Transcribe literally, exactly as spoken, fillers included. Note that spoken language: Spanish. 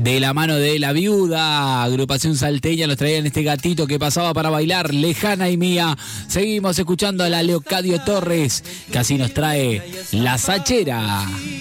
De la mano de La Viuda, agrupación salteña, nos traían este gatito que pasaba para bailar, Lejana y Mía. Seguimos escuchando a la Leocadio Torres, que así nos trae La Sachera.